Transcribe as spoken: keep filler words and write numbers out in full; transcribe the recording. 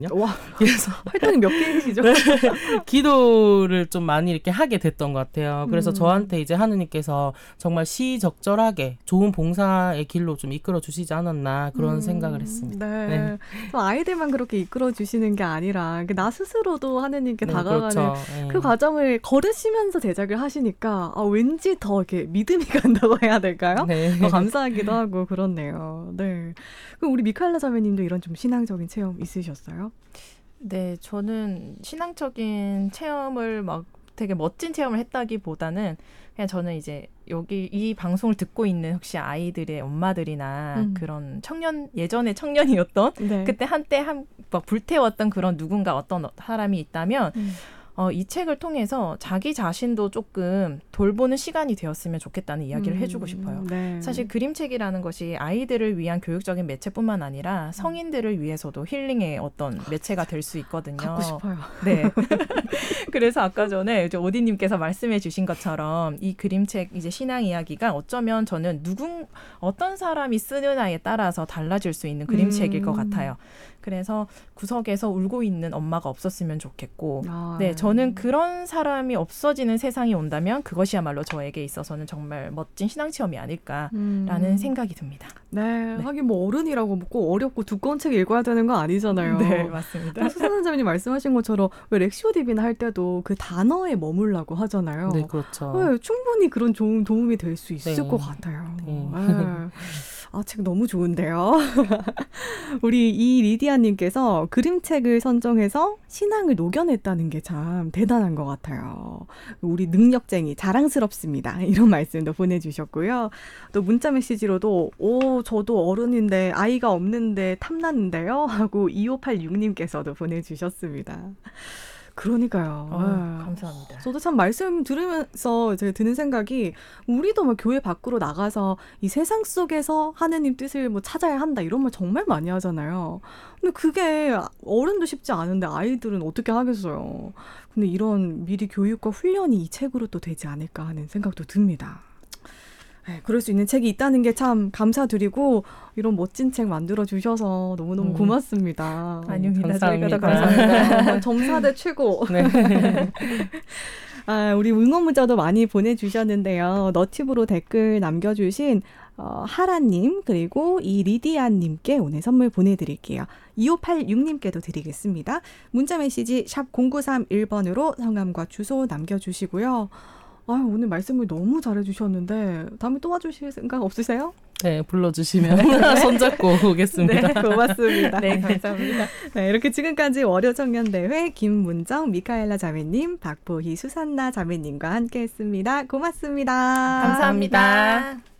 와, 그래서 활동이 몇 개이시죠? 네, 기도를 좀 많이 이렇게 하게 됐던 것 같아요. 그래서 음. 저한테 이제 하느님께서 정말 시적절하게 좋은 봉사의 길로 좀 이끌어 주시지 않았나 그런 음, 생각을 했습니다. 네. 네. 아이들만 그렇게 이끌어 주시는 게 아니라 나 스스로도 하느님께 네, 다가가는 그렇죠. 네. 그 과정을 걸으시면서 제작을 하시니까 아, 왠지 더 이렇게 믿음이 간다고 해야 될까요? 네. 더 감사하기도 하고 그렇네요. 네. 그럼 우리 미카엘라 자매님도 이런 좀 신앙적인 체험 있으셨어요? 네, 저는 신앙적인 체험을 막 되게 멋진 체험을 했다기보다는 그냥 저는 이제 여기 이 방송을 듣고 있는 혹시 아이들의 엄마들이나 음. 그런 청년, 예전에 청년이었던 네. 그때 한때 한, 막 불태웠던 그런 누군가 어떤 사람이 있다면 음. 어, 이 책을 통해서 자기 자신도 조금 돌보는 시간이 되었으면 좋겠다는 이야기를 음, 해주고 싶어요. 네. 사실 그림책이라는 것이 아이들을 위한 교육적인 매체뿐만 아니라 성인들을 위해서도 힐링의 어떤 매체가 될 수 있거든요. 갖고 싶어요. 네. 그래서 아까 전에 이제 오디님께서 말씀해 주신 것처럼 이 그림책 이제 신앙 이야기가 어쩌면 저는 누군 어떤 사람이 쓰느냐에 따라서 달라질 수 있는 그림책일 음. 것 같아요. 그래서 구석에서 울고 있는 엄마가 없었으면 좋겠고, 아, 네, 저는 그런 사람이 없어지는 세상이 온다면 그것이야말로 저에게 있어서는 정말 멋진 신앙 체험이 아닐까라는 음. 생각이 듭니다. 네, 네. 하긴 뭐 어른이라고 뭐 꼭 어렵고 두꺼운 책 읽어야 되는 거 아니잖아요. 네, 맞습니다. 수산원 자매님 말씀하신 것처럼 왜 렉시오디비나 할 때도 그 단어에 머물라고 하잖아요. 네, 그렇죠. 네, 충분히 그런 좋은 도움이 될 수 있을 네. 것 같아요. 네. 네. 아, 책 너무 좋은데요. 우리 이 리디아님께서 그림책을 선정해서 신앙을 녹여냈다는 게 참 대단한 것 같아요. 우리 능력쟁이 자랑스럽습니다. 이런 말씀도 보내주셨고요. 또 문자 메시지로도 오, 저도 어른인데 아이가 없는데 탐나는데요? 하고 이오팔육님께서도 보내주셨습니다. 그러니까요. 어, 네. 감사합니다. 저도 참 말씀 들으면서 제가 드는 생각이 우리도 뭐 교회 밖으로 나가서 이 세상 속에서 하느님 뜻을 뭐 찾아야 한다 이런 말 정말 많이 하잖아요. 근데 그게 어른도 쉽지 않은데 아이들은 어떻게 하겠어요. 근데 이런 미리 교육과 훈련이 이 책으로 또 되지 않을까 하는 생각도 듭니다. 네, 그럴 수 있는 책이 있다는 게 참 감사드리고 이런 멋진 책 만들어주셔서 너무너무 음. 고맙습니다. 아닙니다. 저희가 더 감사합니다. 감사합니다. 점사대 최고. 네. 아, 우리 응원 문자도 많이 보내주셨는데요. 너튜브로 댓글 남겨주신 어, 하라님 그리고 이 리디아님께 오늘 선물 보내드릴게요. 이오팔육님께도 드리겠습니다. 문자 메시지 샵 공구삼일 번으로 성함과 주소 남겨주시고요. 아유, 오늘 말씀을 너무 잘해주셨는데 다음에 또 와주실 생각 없으세요? 네, 불러주시면 손잡고 오겠습니다. 네, 고맙습니다. 네, 감사합니다. 네, 이렇게 지금까지 월요청년대회 김문정, 미카엘라 자매님, 박보희, 수산나 자매님과 함께했습니다. 고맙습니다. 감사합니다.